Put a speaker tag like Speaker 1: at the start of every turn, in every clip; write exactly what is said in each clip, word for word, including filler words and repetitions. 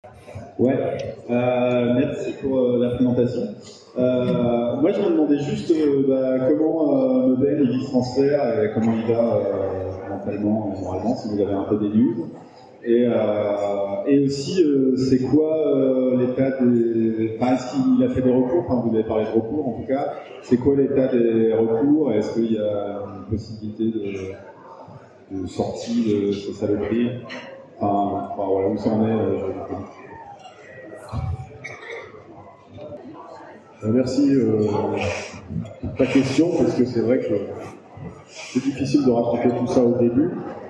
Speaker 1: Ouais, euh, merci pour euh, la présentation. Euh, moi, je me demandais juste euh, bah, comment euh, Modèle il vit ce transfert et comment il va euh, mentalement et moralement, si vous avez un peu des news. Et, euh, et aussi, euh, c'est quoi euh, l'état des... Enfin, est-ce qu'il a fait des recours? Enfin, vous avez parlé de recours, en tout cas. C'est quoi l'état des recours? Est-ce qu'il y a une possibilité de, de sortie de ces saloperies? Enfin, enfin, voilà, où ça en est euh,
Speaker 2: je... Merci euh, pour ta question, parce que c'est vrai que c'est difficile de raconter tout ça au début.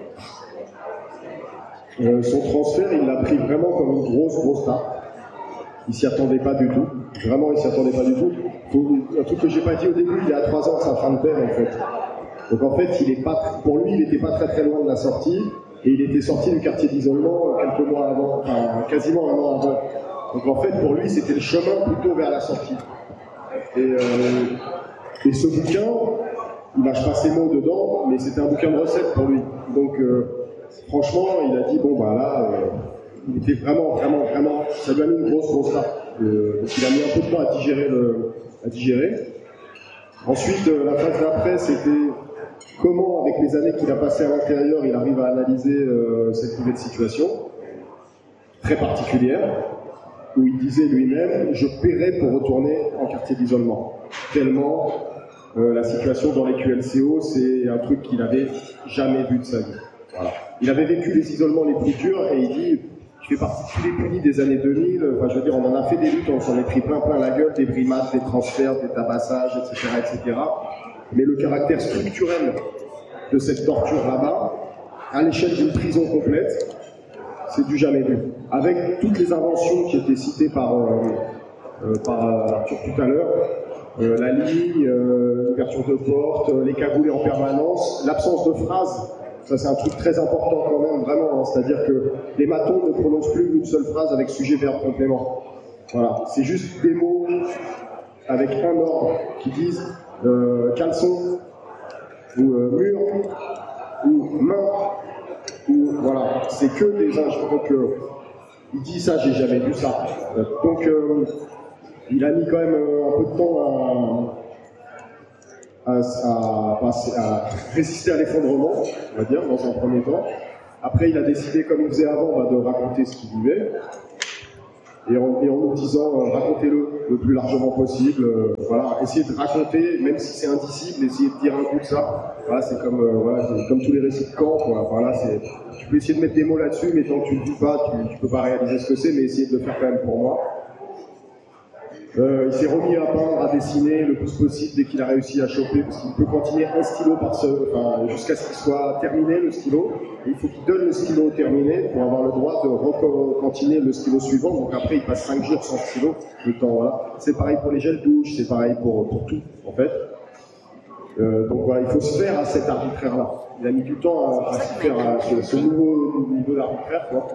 Speaker 2: Euh, son transfert, il l'a pris vraiment comme une grosse, grosse tarte. Il s'y attendait pas du tout. Vraiment, il s'y attendait pas du tout. Faut, un truc que j'ai pas dit au début, il y a trois ans, sa fin de père, en fait. Donc en fait, il est pas, pour lui, il n'était pas très très loin de la sortie, et il était sorti du quartier d'isolement quelques mois avant, enfin quasiment un an avant. Donc en fait, pour lui, c'était le chemin plutôt vers la sortie. Et, euh, et ce bouquin, il mâche pas ses mots dedans, mais c'était un bouquin de recettes pour lui. Donc euh, franchement, il a dit, bon bah là, euh, il était vraiment, vraiment, vraiment, ça lui a mis une grosse, grosse tarte. Euh, donc il a mis un peu de temps à digérer. Le, à digérer. Ensuite, euh, la phase d'après, c'était comment, avec les années qu'il a passées à l'intérieur, il arrive à analyser euh, cette nouvelle situation, très particulière, où il disait lui-même, je paierais pour retourner en quartier d'isolement. Tellement euh, la situation dans les Q L C O, c'est un truc qu'il n'avait jamais vu de sa vie. Voilà. Il avait vécu les isolements les plus durs et il dit, je fais partie de tous les punis des années deux mille, enfin je veux dire, on en a fait des luttes, on s'en est pris plein plein la gueule, des brimades, des transferts, des tabassages, et cetera, et cetera. Mais le caractère structurel de cette torture là-bas, à l'échelle d'une prison complète, c'est du jamais vu. Avec toutes les inventions qui étaient citées par, euh, euh, par Arthur tout à l'heure, euh, la ligne, euh, l'ouverture de porte, euh, les cagoulés en permanence, l'absence de phrases, ça c'est un truc très important quand même, vraiment, hein, c'est-à-dire que les matons ne prononcent plus une seule phrase avec sujet, verbe, complément. Voilà, c'est juste des mots avec un ordre qui disent euh, caleçon, ou euh, mur, ou main, ou voilà, c'est que des injures. Donc euh, il dit ça, j'ai jamais vu ça. Euh, donc euh, il a mis quand même euh, un peu de temps à, à, à, passer, à résister à l'effondrement, on va dire, dans un premier temps. Après, il a décidé, comme il faisait avant, bah, de raconter ce qu'il vivait. Et en, et en nous disant, euh, racontez-le le plus largement possible. Euh, voilà, essayez de raconter, même si c'est indicible, essayez de dire un coup de ça. Voilà, c'est comme, euh, voilà, comme tous les récits de camp. Voilà, voilà, c'est, tu peux essayer de mettre des mots là-dessus, mais tant que tu ne le dis pas, tu ne peux pas réaliser ce que c'est, mais essayez de le faire quand même pour moi. Euh, il s'est remis à peindre, à dessiner le plus possible dès qu'il a réussi à choper, parce qu'il peut continuer un stylo par ce, enfin, jusqu'à ce qu'il soit terminé le stylo. Et il faut qu'il donne le stylo terminé pour avoir le droit de recontinuer le stylo suivant. Donc après, il passe cinq jours sans stylo. Le temps, voilà. C'est pareil pour les gels douche, c'est pareil pour, pour tout, en fait. Euh, donc voilà, il faut se faire à cet arbitraire-là. Il a mis du temps à, à se faire à ce, ce nouveau niveau d'arbitraire, quoi.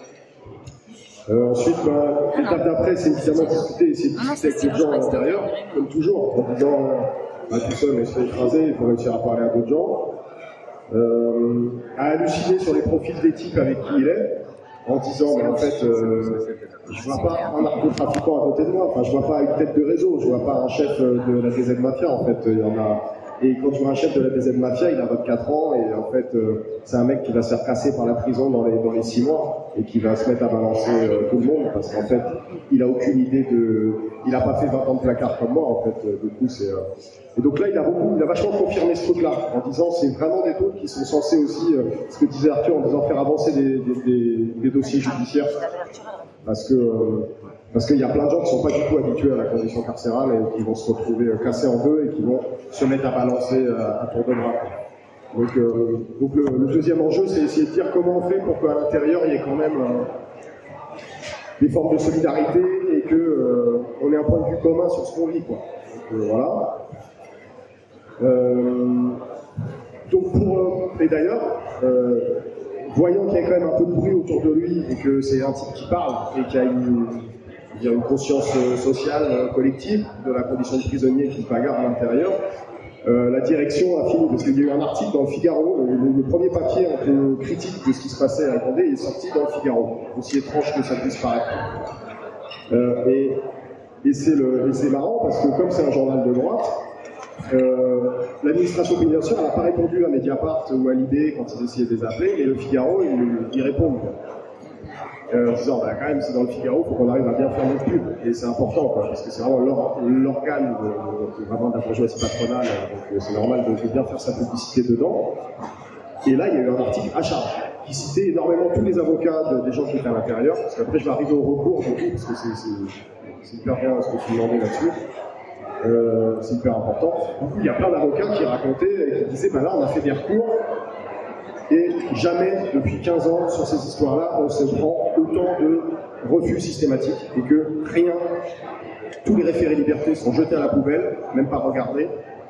Speaker 2: Euh, ensuite, bah, l'étape d'après, c'est évidemment discuter, essayer de discuter avec les gens à l'intérieur, comme toujours, en disant, bah, tout seul, on se fait écraser, il faut réussir à parler à d'autres gens. Euh, à halluciner sur les profils des types avec qui il est, en disant, mais en fait, euh, je vois pas un narcotrafiquant à côté de moi, enfin, je vois pas une tête de réseau, je vois pas un chef de la D Z Mafia, en fait, il y en a. Et quand tu vois un chef de la D Z Mafia, il a vingt-quatre ans, et en fait, euh, c'est un mec qui va se faire casser par la prison dans les, dans les six mois, et qui va se mettre à balancer euh, tout le monde, parce qu'en fait, il a aucune idée de... Il a pas fait vingt ans de placard comme moi, en fait, euh, du coup, c'est... Euh... Et donc là, il a beaucoup, il a vachement confirmé ce truc-là, en disant, c'est vraiment des trucs qui sont censés aussi, euh, ce que disait Arthur, en disant faire avancer des, des, des, des dossiers judiciaires, parce que... Euh, Parce qu'il y a plein de gens qui ne sont pas du tout habitués à la condition carcérale et qui vont se retrouver cassés en deux et qui vont se mettre à balancer à, à tour de bras. Donc, euh, donc le, le deuxième enjeu, c'est essayer de dire comment on fait pour qu'à l'intérieur, il y ait quand même euh, des formes de solidarité et qu'on euh, ait un point de vue commun sur ce qu'on vit, quoi. Donc, euh, voilà. Euh, donc pour, euh, et d'ailleurs, euh, voyant qu'il y a quand même un peu de bruit autour de lui et que c'est un type qui parle et qui a une... Il y a une conscience sociale collective de la condition de prisonnier qui se bagarre à l'intérieur. Euh, la direction a fini, parce qu'il y a eu un article dans le Figaro, le, le, le premier papier un peu critique de ce qui se passait à Condé est sorti dans le Figaro, aussi étrange que ça puisse paraître. Euh, et et c'est marrant, parce que comme c'est un journal de droite, euh, l'administration pénitentiaire n'a pas répondu à Mediapart ou à Libé quand ils essayaient de les appeler, et le Figaro, ils, ils répondent. Euh, en disant, bah, quand même, c'est dans le Figaro, il faut qu'on arrive à bien faire notre pub. Et c'est important, quoi, parce que c'est vraiment l'organe de, de, vraiment de la bourgeoisie patronale, donc c'est normal de, de bien faire sa publicité dedans. Et là, il y a eu un article à charge, qui citait énormément tous les avocats de, des gens qui étaient à l'intérieur, parce qu'après je vais arriver au recours, du coup, parce que c'est hyper bien ce que tu demandais là-dessus. Euh, c'est hyper important. Du coup, il y a plein d'avocats qui racontaient, et qui disaient, bah là, on a fait des recours, et jamais, depuis quinze ans, sur ces histoires-là, on se prend autant de refus systématiques, et que rien, tous les référés liberté sont jetés à la poubelle, même pas regardés,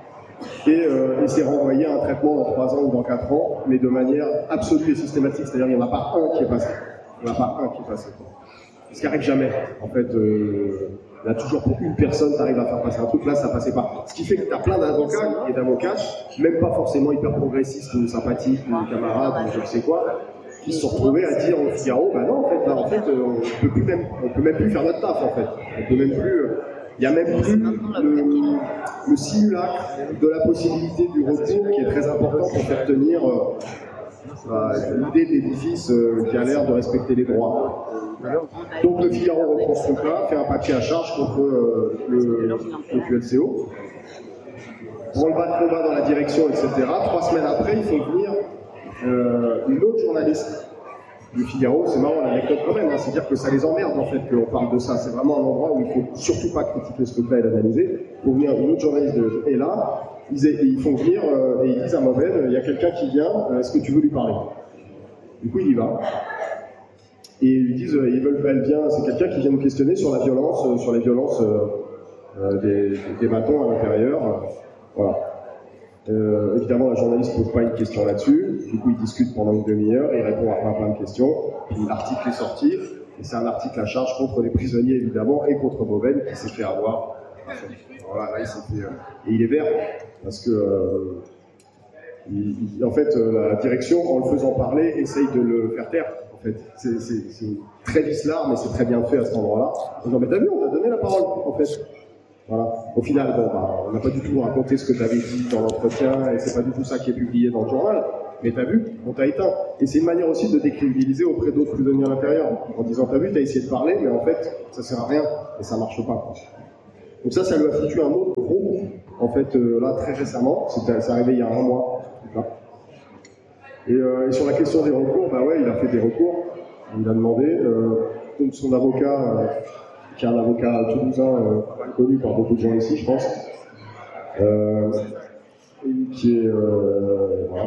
Speaker 2: et, euh, et c'est renvoyé à un traitement dans trois ans ou dans quatre ans, mais de manière absolue et systématique, c'est-à-dire qu'il n'y en a pas un qui est passé. Il n'y en a pas un qui est passé. Ce qui n'arrive jamais. En fait, euh, il y a toujours pour une personne, tu arrives à faire passer un truc, là ça passait pas. Ce qui fait que tu as plein d'avocats et d'avocates, même pas forcément hyper progressistes ou sympathiques ou camarades ou je ne sais quoi, qui se sont retrouvés à dire au Figaro, bah non, en fait, là, en fait euh, on peut plus même, on peut même plus faire notre taf, en fait. On peut même plus. Euh, Il n'y a même plus le, le simulacre de la possibilité du recours qui est très important pour faire tenir euh, euh, l'idée d'édifice euh, qui a l'air de respecter les droits. Donc le Figaro reprend ce truc-là, fait un papier à charge contre euh, le, le Q L C O, prend le bas de combat dans la direction, et cetera. Trois semaines après, il faut venir euh, une autre journaliste du Figaro, c'est marrant l'anecdote quand même, hein, c'est-à-dire que ça les emmerde en fait qu'on parle de ça, c'est vraiment un endroit où il ne faut surtout pas critiquer ce truc-là et l'analyser. Pour venir une autre journaliste de... et là, ils, ils font venir euh, et ils disent à Mauvaine, il y a quelqu'un qui vient, euh, est-ce que tu veux lui parler? Du coup il y va. Et ils lui disent, euh, ils veulent, elle vient, c'est quelqu'un qui vient nous questionner sur la violence, euh, sur les violences euh, euh, des, des bâtons à l'intérieur. Euh, voilà. Euh, évidemment, la journaliste ne pose pas une question là-dessus. Du coup, il discute pendant une demi-heure et il répond à plein, plein de questions. Puis l'article est sorti, et c'est un article à charge contre les prisonniers, évidemment, et contre Mauvaine, qui s'est fait avoir. Voilà, là, il s'est fait... Euh, et il est vert, parce que... Euh, il, il, en fait, euh, la direction, en le faisant parler, essaye de le faire taire. En fait, c'est très vicelard, mais c'est très bien fait à cet endroit-là. En disant, mais t'as vu, on t'a donné la parole, en fait. Voilà. Au final, bon, bah, on n'a pas du tout raconté ce que tu avais dit dans l'entretien, et c'est pas du tout ça qui est publié dans le journal, mais t'as vu, on t'a éteint. Et c'est une manière aussi de décrédibiliser auprès d'autres prisonniers à l'intérieur, en disant, t'as vu, t'as essayé de parler, mais en fait, ça sert à rien, et ça marche pas. Quoi. Donc ça, ça lui a foutu un autre gros coup, en fait, euh, là, très récemment, c'est arrivé il y a un mois, là. Et, euh, et sur la question des recours, bah ouais, il a fait des recours, il a demandé, euh, donc son avocat... Euh, qui est un avocat toulousain euh, connu par beaucoup de gens ici, je pense, euh, qui est euh, voilà.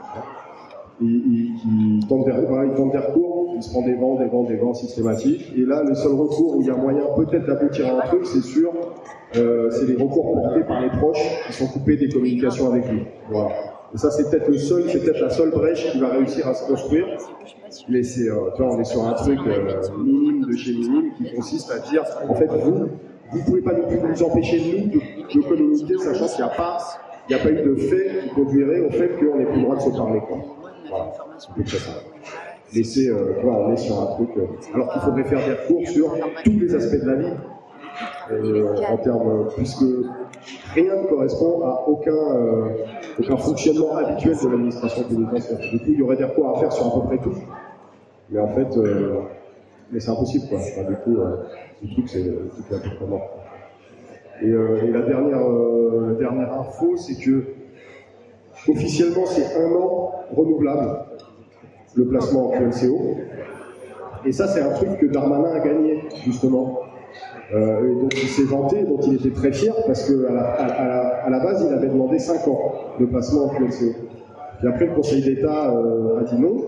Speaker 2: il, il, il, tente des, voilà, il tente des recours, il se prend des vents, des vents, des vents systématiques, et là le seul recours où il y a moyen peut-être d'aboutir à un truc, c'est sûr, euh, c'est les recours portés par les proches qui sont coupés des communications avec lui. Voilà. Et ça c'est peut-être le seul, c'est peut-être la seule brèche qui va réussir à se construire. Mais c'est, euh, tu vois, on est sur un truc euh, minime de chez minime qui consiste à dire, en fait, vous, vous pouvez pas nous, nous empêcher nous de, de communiquer, sachant qu'il n'y a pas, il n'y a pas eu de fait qui conduirait au fait qu'on n'ait plus le droit de se parler, quoi. Voilà, c'est peu près ça. Laisser, euh, tu vois, on est sur un truc, euh, alors qu'il faudrait faire des recours sur tous les aspects de la vie, euh, en termes, puisque rien ne correspond à aucun, euh, aucun fonctionnement habituel de l'administration pénitentiaire. Du coup, il y aurait des recours à faire sur à peu près tout. Mais en fait, euh, mais c'est impossible, quoi. Enfin, du coup, euh, le truc, c'est un peu mort. Et, euh, et la dernière, euh, la dernière info, c'est que officiellement, c'est un an renouvelable, le placement en Q L C O. Et ça, c'est un truc que Darmanin a gagné, justement. Euh, et donc il s'est vanté, dont il était très fier, parce qu'à la, à, à la, à la base, il avait demandé cinq ans de placement en Q L C O. Puis après, le Conseil d'État euh, a dit non.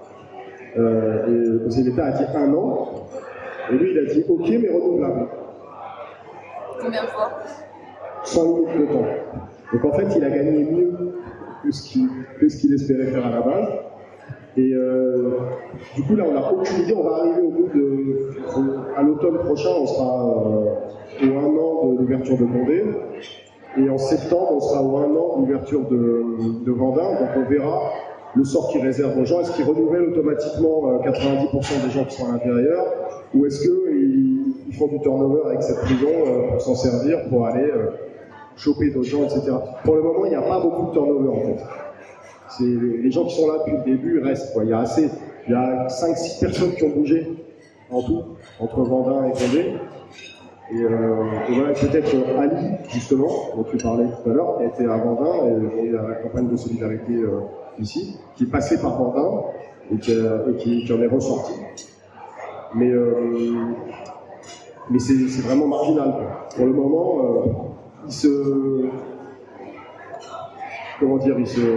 Speaker 2: Euh, et le Conseil d'État a dit un an, et lui il a dit ok mais renouvelable.
Speaker 3: Combien de fois?
Speaker 2: Sans limite de temps. Donc en fait il a gagné mieux que ce qu'il qu'il espérait faire à la base. Et euh, du coup là on n'a aucune idée, on va arriver au bout de... à l'automne prochain, on sera euh, au un an de l'ouverture de Condé. Et en septembre, on sera au un an d'ouverture de, de Vendin, donc on verra le sort qu'ils réservent aux gens. Est-ce qu'ils renouvellent automatiquement quatre-vingt-dix pour cent des gens qui sont à l'intérieur, ou est-ce qu'ils ils font du turnover avec cette prison euh, pour s'en servir, pour aller euh, choper d'autres gens, et cetera. Pour le moment, il n'y a pas beaucoup de turnover en fait. C'est, les gens qui sont là depuis le début restent, quoi. Il y a assez, il y a cinq six personnes qui ont bougé en tout, entre Vendin et Condé. Et, euh, et voilà, peut-être euh, Ali, justement, dont tu parlais tout à l'heure, qui a été à Vendin, et il y a la campagne de solidarité euh, ici, qui est passé par Vendin et qui, a, et qui, qui en est ressorti. Mais, euh, mais c'est, c'est vraiment marginal, quoi. Pour le moment, euh, il se... Comment dire, il se...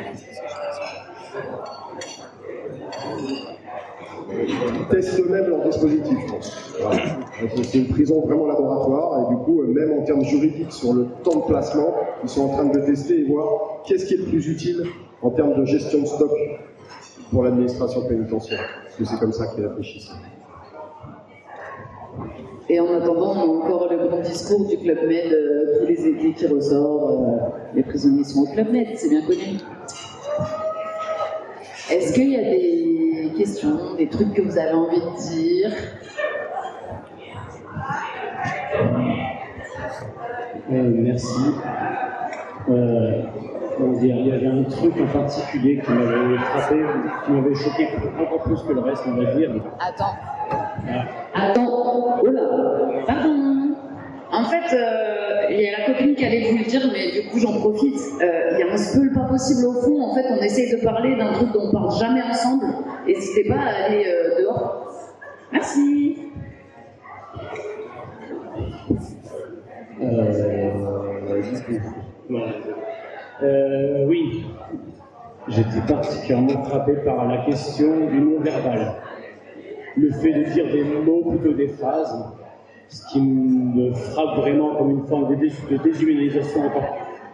Speaker 2: Ils testent eux-mêmes leur dispositif, je pense. Voilà. C'est une prison vraiment laboratoire, et du coup, même en termes juridiques, sur le temps de placement, ils sont en train de le tester et voir qu'est-ce qui est le plus utile en termes de gestion de stock pour l'administration pénitentiaire. Parce que c'est comme ça qu'ils réfléchissent.
Speaker 4: Et en attendant, on a encore le grand discours du Club Med euh, tous les étés qui ressort. Euh, les prisonniers sont au Club Med, c'est bien connu. Est-ce qu'il y a des questions, des trucs que vous avez envie de dire?
Speaker 5: euh, Merci. Euh, comment dire, il y avait un truc en particulier qui m'avait frappé, qui m'avait choqué encore plus que le reste, on va dire.
Speaker 3: Attends.
Speaker 5: Ah.
Speaker 4: Attends, oh là, pardon. En fait, euh, il y a la copine qui allait vous le dire, mais du coup j'en profite. Euh, il y a un spoil pas possible au fond. En fait, on essaye de parler d'un truc dont on parle jamais ensemble. N'hésitez pas à aller euh, dehors. Merci.
Speaker 5: Euh, euh, oui, j'étais particulièrement frappé par la question du non-verbal. Le fait de dire des mots plutôt des phrases, ce qui me frappe vraiment comme une forme de, dés- de déshumanisation encore.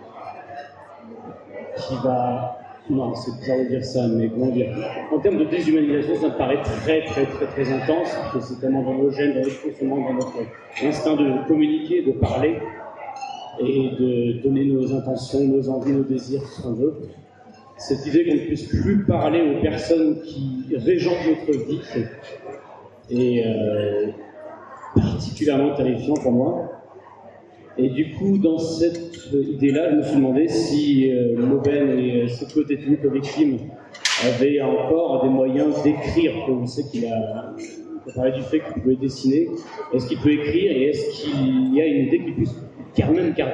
Speaker 5: Qui va... Non, c'est bizarre de dire ça, mais comment dire. En termes de déshumanisation, ça me paraît très très très très intense, parce que c'est tellement dans nos gènes, dans notre fonctionnement, dans notre instinct de communiquer, de parler, et de donner nos intentions, nos envies, nos désirs, ce qu'on veut. Cette idée qu'on ne puisse plus parler aux personnes qui régentent notre vie est euh, particulièrement terrifiant pour moi. Et du coup, dans cette idée-là, je me suis demandé si euh, Mauben et euh, ses co-détenus co-victimes avaient encore des moyens d'écrire. On sait qu'il a, il a parlé du fait qu'il pouvait dessiner. Est-ce qu'il peut écrire et est-ce qu'il y a une idée qu'il puisse quand même garder